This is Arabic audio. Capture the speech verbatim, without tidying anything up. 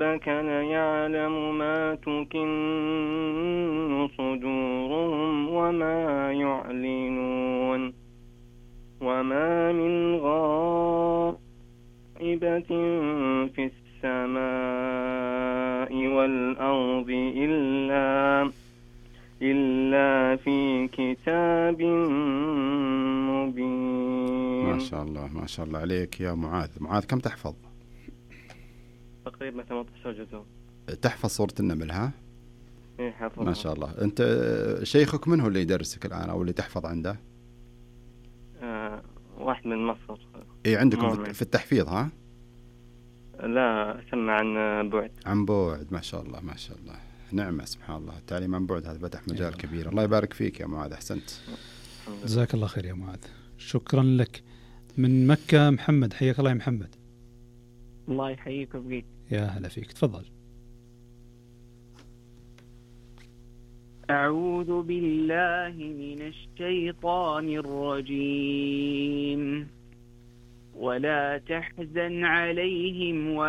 ربك ليعلم ما تكن صدورهم وما يعلنون وما من غائبة في السماء والأرض إلا إلا في كتاب مبين. ما شاء الله ما شاء الله عليك يا معاذ. معاذ كم تحفظ؟ تقريبا ثمانية عشر جزء. تحفظ سورة النمل ها؟ إيه حفظها. ما شاء الله. أنت شيخك من هو اللي يدرسك الآن أو اللي تحفظ عنده؟ آه واحد من مصر. إيه عندكم مؤمن. في التحفيظ ها؟ لا أسمع عن بعد. عن بعد. ما شاء الله ما شاء الله. نعمة سبحان الله. التعليم عن بعد هذا فتح مجال كبير. الله يبارك فيك يا معاذ. أحسنت. جزاك الله خير يا معاذ. شكرا لك. من مكة محمد، حياك الله يا محمد. الله يحييك ويبقيك. يا هلا فيك، تفضل. أعوذ بالله من الشيطان الرجيم. ولا تحزن عليهم